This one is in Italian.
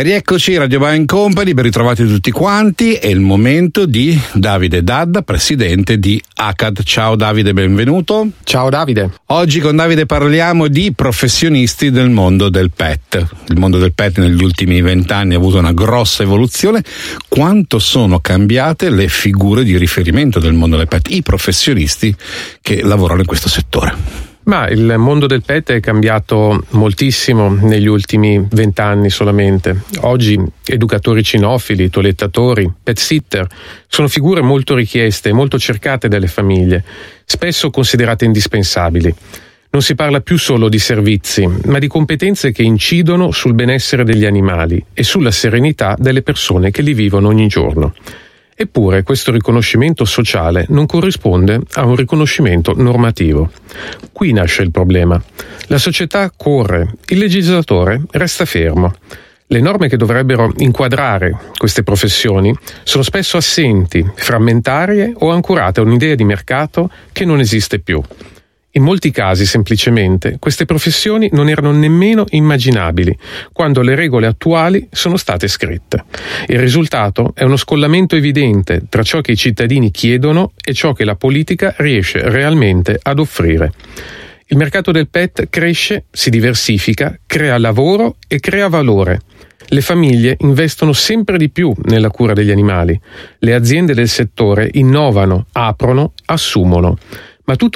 E rieccoci, Radio Buying Company, ben ritrovati tutti quanti. È il momento di Davide Dadda, presidente di ACAD. Ciao Davide, benvenuto. Ciao Davide. Oggi con Davide parliamo di professionisti del mondo del pet. Il mondo del pet negli ultimi 20 anni ha avuto una grossa evoluzione. Quanto sono cambiate le figure di riferimento del mondo del pet, i professionisti che lavorano in questo settore? Ma il mondo del pet è cambiato moltissimo negli ultimi 20 anni solamente. Oggi educatori cinofili, toilettatori, pet sitter sono figure molto richieste e molto cercate dalle famiglie, spesso considerate indispensabili. Non si parla più solo di servizi, ma di competenze che incidono sul benessere degli animali e sulla serenità delle persone che li vivono ogni giorno. Eppure questo riconoscimento sociale non corrisponde a un riconoscimento normativo. Qui nasce il problema. La società corre, il legislatore resta fermo. Le norme che dovrebbero inquadrare queste professioni sono spesso assenti, frammentarie o ancorate a un'idea di mercato che non esiste più. In molti casi, semplicemente, queste professioni non erano nemmeno immaginabili quando le regole attuali sono state scritte. Il risultato è uno scollamento evidente tra ciò che i cittadini chiedono e ciò che la politica riesce realmente ad offrire. Il mercato del pet cresce, si diversifica, crea lavoro e crea valore. Le famiglie investono sempre di più nella cura degli animali. Le aziende del settore innovano, aprono, assumono. Ma tutto